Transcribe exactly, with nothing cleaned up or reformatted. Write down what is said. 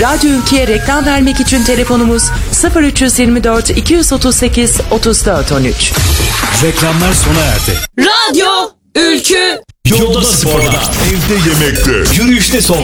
Radyo Ülke'ye reklam vermek için telefonumuz sıfır üç yirmi dört iki otuz sekiz otuz dört on üç. Reklamlar sona erdi. Radyo Ülkü Yolda, sporda, evde, yemekte, yürüyüşte, sohbette.